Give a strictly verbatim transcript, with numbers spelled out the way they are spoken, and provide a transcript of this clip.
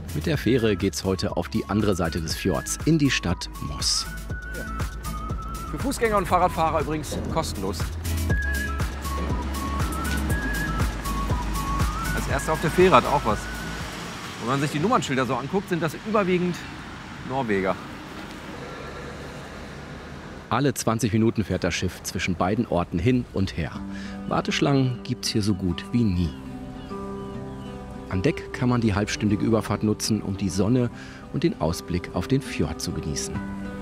Mit der Fähre geht's heute auf die andere Seite des Fjords, in die Stadt Moss. Für Fußgänger und Fahrradfahrer übrigens kostenlos. Als erster auf der Fähre hat auch was. Wenn man sich die Nummernschilder so anguckt, sind das überwiegend Norweger. Alle zwanzig Minuten fährt das Schiff zwischen beiden Orten hin und her. Warteschlangen gibt's hier so gut wie nie. An Deck kann man die halbstündige Überfahrt nutzen, um die Sonne und den Ausblick auf den Fjord zu genießen.